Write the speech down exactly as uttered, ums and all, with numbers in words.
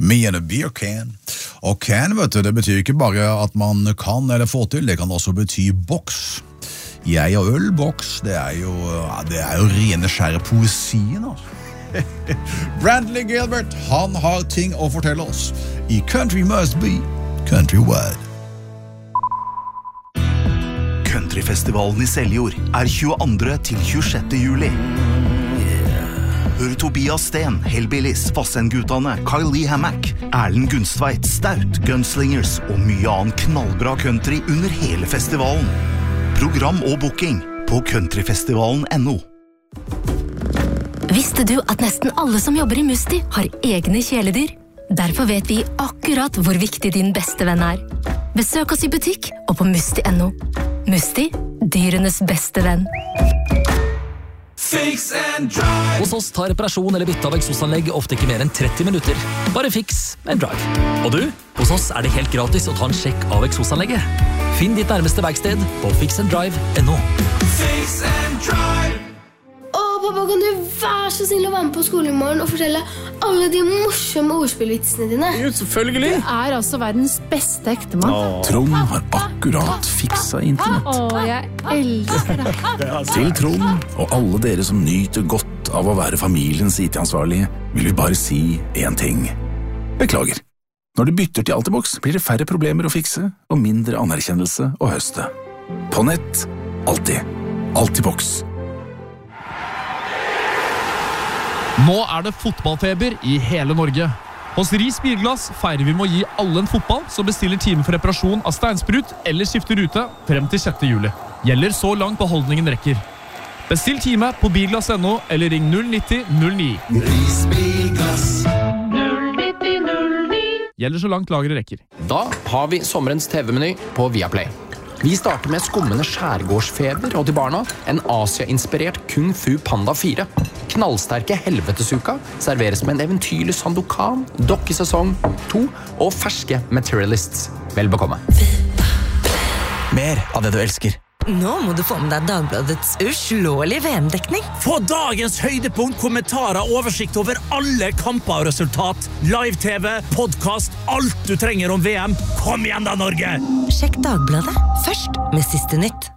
Me and a beer can. Og can, vet du, det betyr ikke bare at man kan eller får til, det kan også bety boks. Jeg og ølboks, det er jo, ja, det er jo rene skjære poesien, altså. Brantley Gilbert, han har ting å fortelle oss. I Country Must Be Countrywide. Countryfestivalen i Seljord er tjueandre til tjuesjette juli. Hør Tobias Sten, Hellbillies, Vassendgutane, Kyle Lee Hammack, Erlend Gunstveit, Stout, Gunslingers og mye annen knallbra country under hele festivalen. Program og booking på countryfestivalen punktum no. Visste du at nesten alle som jobber i Musti har egne kjæledyr? Derfor vet vi akkurat hvor viktig din beste venn er. Besøk oss i butikk og på musti punktum no. Musti, dyrenes beste venn. Fix and drive. Hos oss tar reparasjon eller bytte av eksosanlegg ofte ikke mer enn tretti minutter. Bare fix and drive. Og du, hos oss er det helt gratis å ta en sjekk av eksosanlegget. Finn ditt nærmeste verksted på fix and drive punktum no. Fix and drive. Åh, pappa, kan du være så snill å være med på skolen i morgen og fortelle alle de morsomme ordspillvitsene dine? Jo, selvfølgelig. Du er altså verdens beste ektemann. Åh. Trond har akkurat fiksa internett. Åh, jeg elsker det. Til Trond og alle dere som nyter godt av å være familiens I T-ansvarlige, vil vi bare si en ting. Beklager. Når du bytter til Altibox, blir det færre problemer å fikse og mindre anerkjennelse å høste. På nett, alltid. Altibox. Nå er det fotballfeber I hele Norge. Hos Ris Bilglass feirer vi med å gi alle en fotball som bestiller time for reparasjon av steinsprut eller skifter rute frem til sjette juli. Gjelder så langt beholdningen rekker. Bestill time på bilglass punktum no eller ring null nitti null ni. Ris Bilglass. null nitti null ni. Gjelder så langt lageret rekker. Da har vi sommerens T V-meny på Viaplay. Vi starter med skummende skjærgårdsfeber og til barna en Asia-inspirert Kung Fu Panda fire. Knallsterke helvetesuka serveres med en eventyrlig Sandokan, dokkesesong to og ferske Materialists. Vel bekomme. Mer av det du elsker. Nå må du få med deg Dagbladets uslåelige V M-dekning. Få dagens høydepunkt, kommentarer, oversikt over alle kamper og resultat. Live-T V, podcast, alt du trenger om V M. Kom igjen da, Norge! Sjekk Dagbladet først med siste nytt.